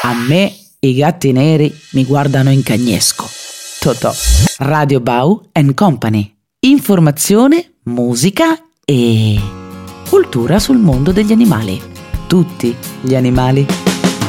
A me i gatti neri mi guardano in cagnesco. Totò. Radio Bau and Company. Informazione, musica e cultura sul mondo degli animali. Tutti gli animali.